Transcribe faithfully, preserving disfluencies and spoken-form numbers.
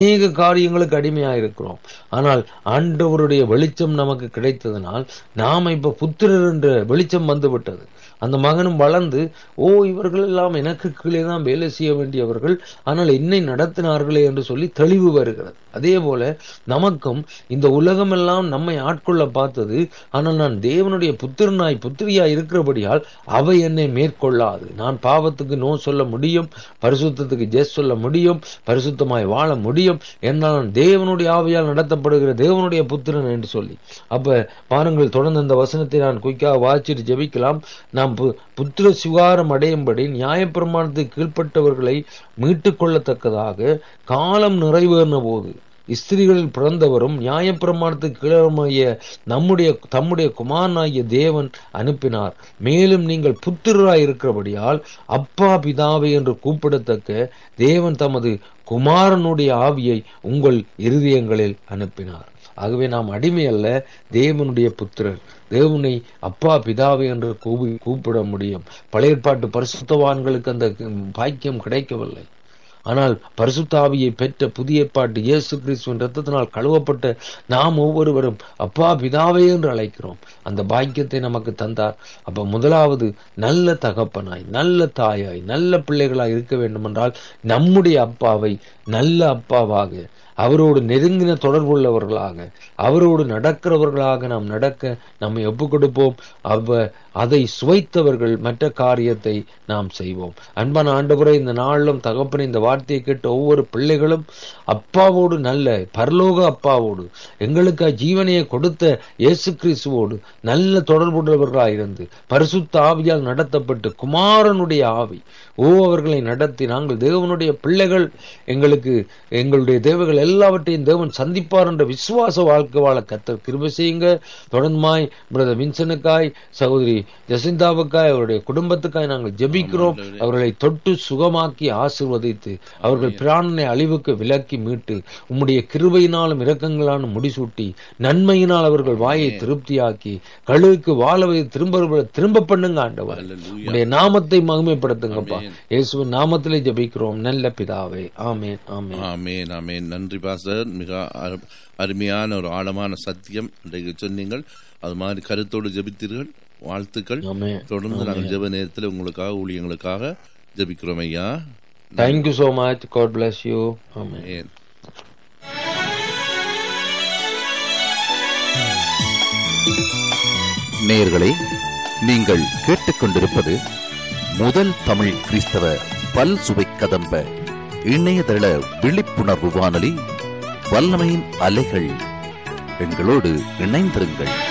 அநேக காரியங்களுக்கு அடிமையா இருக்கிறோம். ஆனால் ஆண்டவருடைய வெளிச்சம் நமக்கு கிடைத்ததனால் நாம இப்ப புத்திரர் என்ற வெளிச்சம் வந்து விட்டது. அந்த மகனும் வளர்ந்து, ஓ இவர்கள் எல்லாம் எனக்கு கீழே தான் வேலை செய்ய வேண்டியவர்கள், ஆனால் என்னை நடத்தினார்களே என்று சொல்லி தெளிவு வருகிறது. அதே போல நமக்கும் இந்த உலகம் எல்லாம் நம்மை ஆட்கொள்ள பார்த்தது, ஆனால் நான் தேவனுடைய புத்திரனாய் புத்திரியாய் இருக்கிறபடியால் அவை என்னை மேற்கொள்ளாது. நான் பாவத்துக்கு நோ சொல்ல முடியும், பரிசுத்தத்துக்கு ஜெஸ் சொல்ல முடியும், பரிசுத்தமாய் வாழ முடியும், என்னால் நான் தேவனுடைய ஆவியால் நடத்தப்படுகிற தேவனுடைய புத்திரன் என்று சொல்லி. அப்ப பாருங்கள், தொடர்ந்து அந்த வசனத்தை நான் குயிக்காக வாசிட்டு ஜெபிக்கலாம். நாம் புத்திர சுகாரம் அடையும்படி நியாயப்பிரமாணத்துக்கு கீழ்ப்பட்டவர்களை மீட்டுக் கொள்ளத்தக்கதாக காலம் நிறைவேறின போது ஸ்திரீகளில் பிறந்தவரும் நியாயப்பிரமாணத்துக்கு கீழமாகிய நம்முடைய தம்முடைய குமாரனாகிய தேவன் அனுப்பினார். மேலும் நீங்கள் புத்திரராய் இருக்கிறபடியால் அப்பா பிதாவை என்று கூப்பிடத்தக்க தேவன் தமது குமாரனுடைய ஆவியை உங்கள் இருதயங்களில் அனுப்பினார். ஆகவே நாம் அடிமை அல்ல, தேவனுடைய புத்திரர். தேவனை அப்பா பிதாவை என்று கூப்பி கூப்பிட முடியும். பழைய ஏற்பாட்டு பரிசுத்தவான்களுக்கு அந்த பாக்கியம் கிடைக்கவில்லை. ஆனால் பரிசுத்த ஆவியை பெற்ற புதிய ஏற்பாட்டு இயேசு கிறிஸ்துவின் இரத்தத்தினால் கழுவப்பட்ட நாம் ஒவ்வொருவரும் அப்பா பிதாவே என்று அழைக்கிறோம். அந்த பாக்கியத்தை நமக்கு தந்தார். அப்ப முதலாவது நல்ல தகப்பனாய், நல்ல தாயாய், நல்ல பிள்ளைகளாய் இருக்க வேண்டும் என்றால் நம்முடைய அப்பாவை நல்ல அப்பாவாக, அவரோடு நெருங்கின தொடர்புள்ளவர்களாக, அவரோடு நடக்கிறவர்களாக நாம் நடக்க நம்மை ஒப்புக் கொடுப்போம். அவ அதை சுவைத்தவர்கள் மற்ற காரியத்தை நாம் செய்வோம். அன்பான ஆண்டவரே, இந்த நாளிலும் தகப்பனை இந்த வார்த்தையை கேட்ட ஒவ்வொரு பிள்ளைகளும் அப்பாவோடு, நல்ல பரலோக அப்பாவோடு, எங்களுக்காக ஜீவனையை கொடுத்த இயேசு கிறிஸ்துவோடு நல்ல தொடர்புள்ளவர்களாயிருந்து பரிசுத்த ஆவியால் நடத்தப்பட்டு குமாரனுடைய ஆவி ஓ அவர்களை நடத்தி நாங்கள் தேவனுடைய பிள்ளைகள், எங்களுக்கு எங்களுடைய தேவைகள் எல்லாவற்றையும் தேவன் சந்திப்பார் என்ற விசுவாச வாழ்க்கை வாழ கர்த்தர் கிருபை செய்யுங்க. தொடர்ந்துமாய் பிரதர் வின்சனுக்காய், சகோதரி ஜசிந்தாவுக்காய், அவருடைய குடும்பத்துக்காய் நாங்கள் ஜெபிக்கிறோம். அவர்களை தொட்டு சுகமாக்கி ஆசீர்வதித்து அவர்கள் பிராணனை அழிவுக்கு விலக்கி மீட்டு உம்முடைய கிருபையினாலும் இரக்கங்களாலும் முடிசூட்டி நன்மையினால் அவர்கள் வாயை திருப்தியாக்கி கழுவுக்கு வாழவை திரும்ப திரும்ப பண்ணுங்க. ஆண்டவர் உம்முடைய நாமத்தை மகிமைப்படுத்துங்கப்பா. இயேசுவின் நாமத்திலே ஜெபிக்கிறோம் நல்ல பிதாவே. ஆமென், ஆமென், ஆமென், ஆமென். நன்றி பாஸ்டர். மிக அருமையான ஒரு ஆழமான சத்தியம் இன்றைக்கு சொன்னீங்கள். அது மாதிரி கருத்தோடு ஜெபித்தீர்கள். வாழ்த்துக்கள். தொடர்ந்து நாங்கள் ஜெப நேரத்தில் உங்களுக்காக ஊழியங்களுக்காக ஜெபிக்கிறோம் ஐயா. Thank you so much. God bless you. Amen. நேயர்களே, நீங்கள் கேட்டுக்கொண்டிருப்பது முதல் தமிழ் கிறிஸ்தவ பல் சுவை கதம்ப இணையதள விழிப்புணர்வு வானொலி வல்லமையின் அலைகள். எங்களோடு இணைந்திருங்கள்.